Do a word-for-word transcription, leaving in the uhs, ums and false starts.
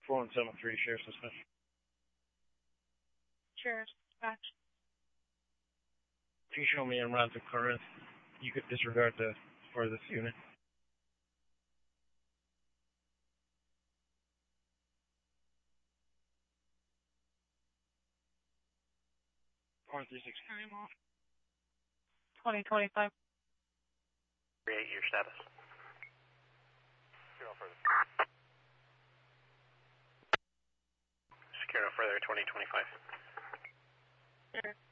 four one seven three, Sheriff's Dispatch. Sheriff's Dispatch. If you show me en route to Corinth, you could disregard the furthest unit. four three six nine off. twenty twenty-five. Create your status. Secure no further. Secure no further, twenty twenty-five. Sure.